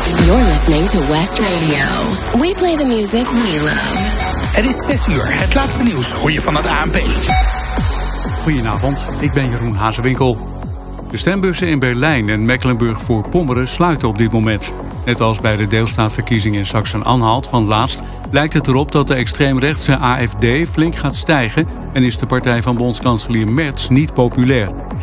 You're listening to West Radio. We play the music we love. Het is 6 uur. Het laatste nieuws hoor je van het ANP. Goedenavond, ik ben Jeroen Hazewinkel. De stembussen in Berlijn en Mecklenburg-Voorpommeren sluiten op dit moment. Net als bij de deelstaatverkiezingen in Sachsen-Anhalt van laatst lijkt het erop dat de extreemrechtse AfD flink gaat stijgen en is de partij van bondskanselier Merz niet populair.